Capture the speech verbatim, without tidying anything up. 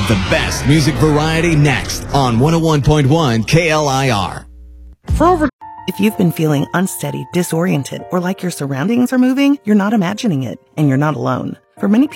of the best music variety next on one oh one point one K L I R. For over If you've been feeling unsteady, disoriented, or like your surroundings are moving, you're not imagining it, and you're not alone. For many people,